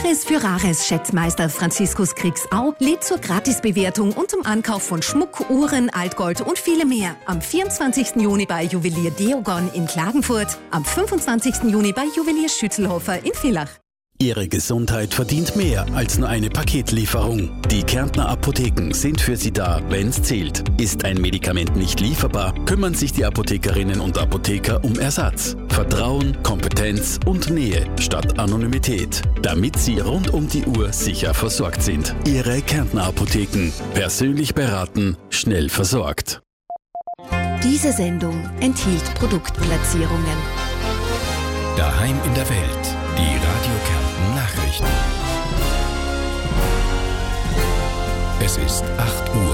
Bares für Rares. Schätzmeister Franziskus Kriegsau lädt zur Gratisbewertung und zum Ankauf von Schmuck, Uhren, Altgold und viele mehr. Am 24. Juni bei Juwelier Deogon in Klagenfurt, am 25. Juni bei Juwelier Schützelhofer in Villach. Ihre Gesundheit verdient mehr als nur eine Paketlieferung. Die Kärntner Apotheken sind für Sie da, wenn's zählt. Ist ein Medikament nicht lieferbar, kümmern sich die Apothekerinnen und Apotheker um Ersatz. Vertrauen, Kompetenz und Nähe statt Anonymität, damit Sie rund um die Uhr sicher versorgt sind. Ihre Kärntner Apotheken. Persönlich beraten, schnell versorgt. Diese Sendung enthielt Produktplatzierungen. Daheim in der Welt. Die Radio Kärnten Nachrichten. Es ist 8 Uhr.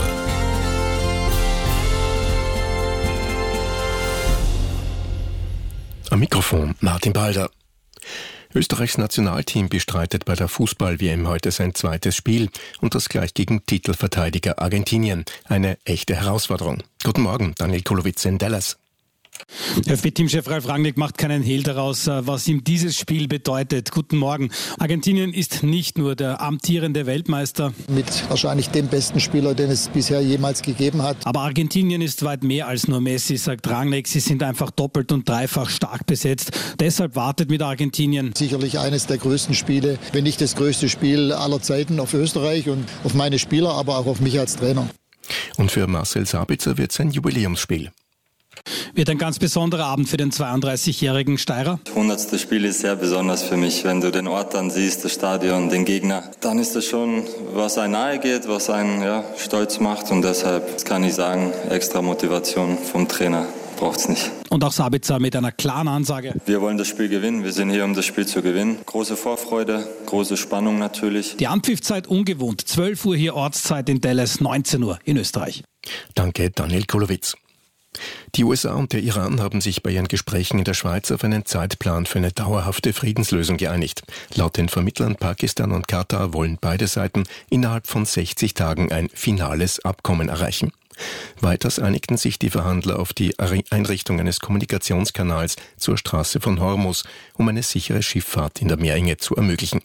Am Mikrofon Martin Balder. Österreichs Nationalteam bestreitet bei der Fußball-WM heute sein zweites Spiel und das gleich gegen Titelverteidiger Argentinien. Eine echte Herausforderung. Guten Morgen, Daniel Kulowitz in Dallas. ÖFB-Teamchef Ralf Rangnick macht keinen Hehl daraus, was ihm dieses Spiel bedeutet. Guten Morgen. Argentinien ist nicht nur der amtierende Weltmeister. Mit wahrscheinlich dem besten Spieler, den es bisher jemals gegeben hat. Aber Argentinien ist weit mehr als nur Messi, sagt Rangnick. Sie sind einfach doppelt und dreifach stark besetzt. Deshalb wartet mit Argentinien. Sicherlich eines der größten Spiele, wenn nicht das größte Spiel aller Zeiten auf Österreich und auf meine Spieler, aber auch auf mich als Trainer. Und für Marcel Sabitzer wird es ein Jubiläumsspiel. Wird ein ganz besonderer Abend für den 32-jährigen Steirer. Das 100. Spiel ist sehr besonders für mich. Wenn du den Ort dann siehst, das Stadion, den Gegner, dann ist das schon, was einen nahe geht, was einen stolz macht. Und deshalb kann ich sagen, extra Motivation vom Trainer braucht es nicht. Und auch Sabitzer mit einer klaren Ansage. Wir wollen das Spiel gewinnen. Wir sind hier, um das Spiel zu gewinnen. Große Vorfreude, große Spannung natürlich. Die Anpfiffzeit ungewohnt. 12 Uhr hier Ortszeit in Dallas, 19 Uhr in Österreich. Danke, Daniel Kulowitz. Die USA und der Iran haben sich bei ihren Gesprächen in der Schweiz auf einen Zeitplan für eine dauerhafte Friedenslösung geeinigt. Laut den Vermittlern Pakistan und Katar wollen beide Seiten innerhalb von 60 Tagen ein finales Abkommen erreichen. Weiters einigten sich die Verhandler auf die Einrichtung eines Kommunikationskanals zur Straße von Hormuz, um eine sichere Schifffahrt in der Meerenge zu ermöglichen.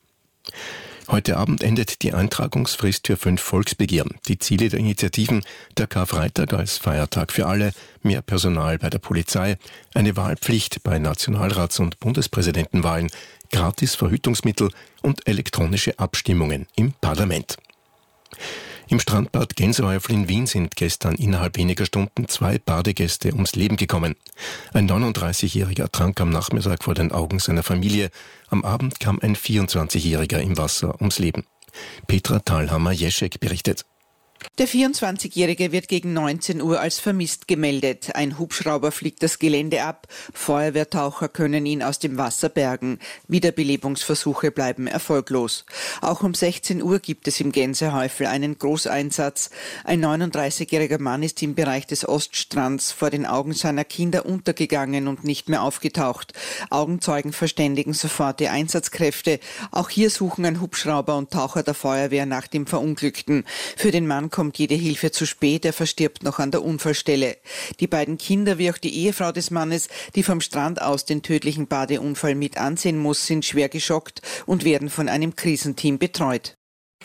Heute Abend endet die Eintragungsfrist für 5 Volksbegehren. Die Ziele der Initiativen: der Karfreitag als Feiertag für alle, mehr Personal bei der Polizei, eine Wahlpflicht bei Nationalrats- und Bundespräsidentenwahlen, gratis Verhütungsmittel und elektronische Abstimmungen im Parlament. Im Strandbad Gänseäufel in Wien sind gestern innerhalb weniger Stunden 2 Badegäste ums Leben gekommen. Ein 39-Jähriger trank am Nachmittag vor den Augen seiner Familie. Am Abend kam ein 24-Jähriger im Wasser ums Leben. Petra Thalhammer-Jeschek berichtet. Der 24-Jährige wird gegen 19 Uhr als vermisst gemeldet. Ein Hubschrauber fliegt das Gelände ab. Feuerwehrtaucher können ihn aus dem Wasser bergen. Wiederbelebungsversuche bleiben erfolglos. Auch um 16 Uhr gibt es im Gänsehäufel einen Großeinsatz. Ein 39-jähriger Mann ist im Bereich des Oststrands vor den Augen seiner Kinder untergegangen und nicht mehr aufgetaucht. Augenzeugen verständigen sofort die Einsatzkräfte. Auch hier suchen ein Hubschrauber und Taucher der Feuerwehr nach dem Verunglückten. Für den Mann kommt jede Hilfe zu spät, er verstirbt noch an der Unfallstelle. Die beiden Kinder wie auch die Ehefrau des Mannes, die vom Strand aus den tödlichen Badeunfall mit ansehen muss, sind schwer geschockt und werden von einem Krisenteam betreut.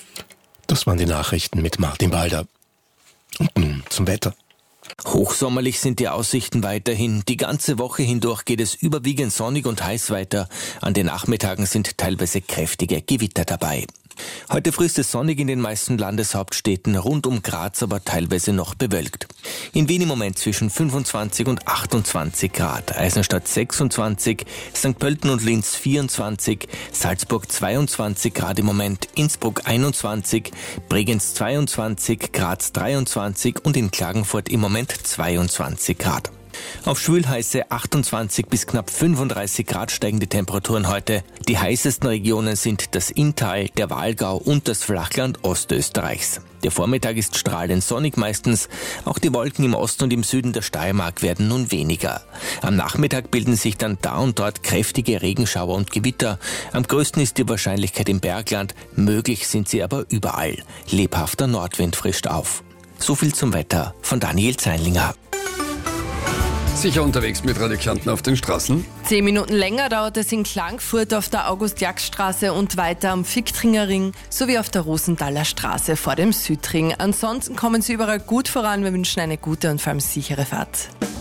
Das waren die Nachrichten mit Martin Balder. Und nun zum Wetter. Hochsommerlich sind die Aussichten weiterhin. Die ganze Woche hindurch geht es überwiegend sonnig und heiß weiter. An den Nachmittagen sind teilweise kräftige Gewitter dabei. Heute früh ist es sonnig in den meisten Landeshauptstädten, rund um Graz aber teilweise noch bewölkt. In Wien im Moment zwischen 25 und 28 Grad, Eisenstadt 26, St. Pölten und Linz 24, Salzburg 22 Grad im Moment, Innsbruck 21, Bregenz 22, Graz 23 und in Klagenfurt im Moment 22 Grad. Auf schwülheiße 28 bis knapp 35 Grad steigen die Temperaturen heute. Die heißesten Regionen sind das Inntal, der Walgau und das Flachland Ostösterreichs. Der Vormittag ist strahlend sonnig meistens. Auch die Wolken im Osten und im Süden der Steiermark werden nun weniger. Am Nachmittag bilden sich dann da und dort kräftige Regenschauer und Gewitter. Am größten ist die Wahrscheinlichkeit im Bergland. Möglich sind sie aber überall. Lebhafter Nordwind frischt auf. So viel zum Wetter von Daniel Zeinlinger. Sicher unterwegs mit Radio Kärnten auf den Straßen? 10 Minuten länger dauert es in Klagenfurt auf der August-Jax-Straße und weiter am Fichtringer Ring sowie auf der Rosenthaler Straße vor dem Südring. Ansonsten kommen Sie überall gut voran. Wir wünschen eine gute und vor allem sichere Fahrt.